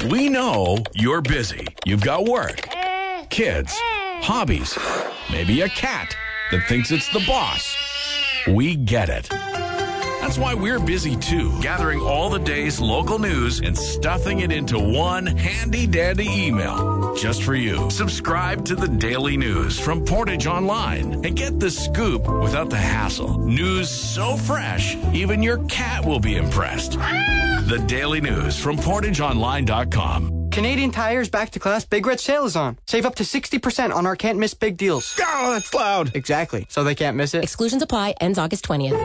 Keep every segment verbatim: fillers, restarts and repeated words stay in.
We know you're busy. You've got work, kids, hobbies, maybe a cat that thinks it's the boss. We get it. That's why we're busy too, gathering all the day's local news and stuffing it into one handy-dandy email just for you. Subscribe to the Daily News from Portage Online and get the scoop without the hassle. News so fresh, even your cat will be impressed. The Daily News from portage online dot com. Canadian Tire's Back to Class Big Red Sale is on. Save up to sixty percent on our can't miss big deals. Oh, that's loud. Exactly. So they can't miss it. Exclusions apply. Ends August twentieth.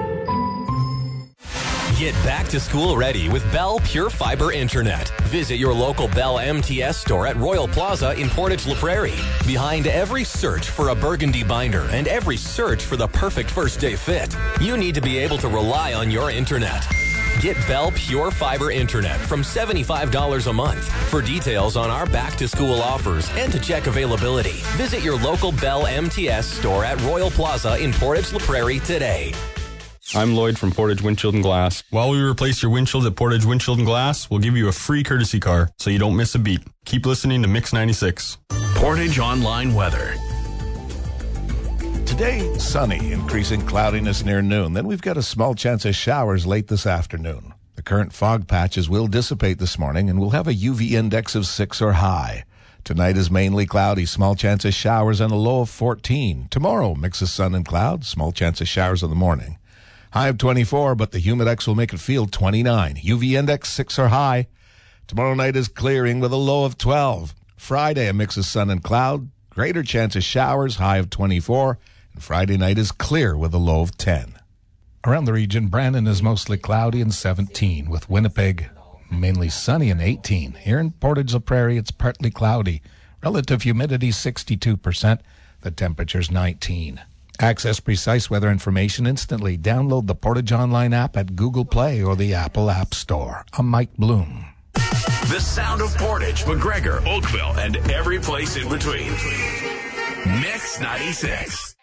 Get back to school ready with Bell Pure Fiber Internet. Visit your local Bell M T S store at Royal Plaza in Portage La Prairie. Behind every search for a burgundy binder and every search for the perfect first day fit, you need to be able to rely on your internet. Get Bell Pure Fiber Internet from seventy-five dollars a month. For details on our back-to-school offers and to check availability, visit your local Bell M T S store at Royal Plaza in Portage La Prairie today. I'm Lloyd from Portage Windshield and Glass. While we replace your windshields at Portage Windshield and Glass, we'll give you a free courtesy car so you don't miss a beat. Keep listening to Mix ninety-six. Portage Online Weather. Today, sunny, increasing cloudiness near noon. Then we've got a small chance of showers late this afternoon. The current fog patches will dissipate this morning, and we'll have a U V index of six or high. Tonight is mainly cloudy, small chance of showers, and a low of fourteen. Tomorrow, mix of sun and clouds, small chance of showers in the morning. High of twenty-four, but the humidex will make it feel twenty-nine. U V index six or high. Tomorrow night is clearing with a low of twelve. Friday, a mix of sun and cloud, greater chance of showers, high of twenty-four. And Friday night is clear with a low of ten. Around the region, Brandon is mostly cloudy and seventeen, with Winnipeg mainly sunny and eighteen. Here in Portage La Prairie, it's partly cloudy. Relative humidity sixty-two percent. The temperature's nineteen. Access precise weather information instantly. Download the Portage Online app at Google Play or the Apple App Store. I'm Mike Bloom. The sound of Portage, McGregor, Oakville, and every place in between. Mix ninety-six.